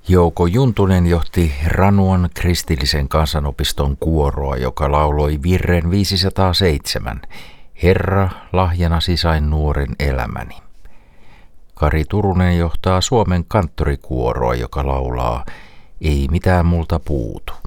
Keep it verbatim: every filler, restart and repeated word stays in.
Jouko Juntunen johti Ranuan kristillisen kansanopiston kuoroa, joka lauloi virren viisisataaseitsemän. Herra, lahjanasi sain nuoren elämäni. Kari Turunen johtaa Suomen kanttorikuoroa, joka laulaa Ei mitään multa puutu.